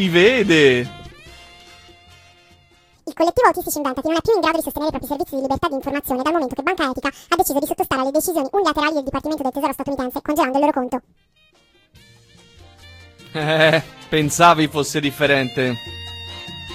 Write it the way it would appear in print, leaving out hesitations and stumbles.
Si vede! Il collettivo Autistici Inventati non è più in grado di sostenere i propri servizi di libertà di informazione dal momento che Banca Etica ha deciso di sottostare alle decisioni unilaterali del Dipartimento del Tesoro statunitense, congelando il loro conto. Pensavi fosse differente.